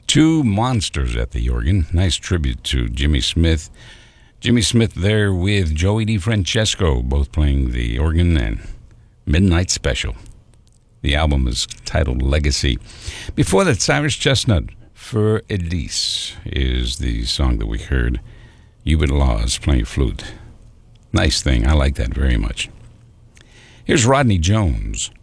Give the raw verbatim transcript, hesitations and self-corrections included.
Two monsters at the organ. Nice tribute to Jimmy Smith. Jimmy Smith there with Joey DeFrancesco, both playing the organ, and Midnight Special. The album is titled Legacy. Before that, Cyrus Chestnut, For Elise, is the song that we heard. Hubert Laws playing flute. Nice thing. I like that very much. Here's Rodney Jones.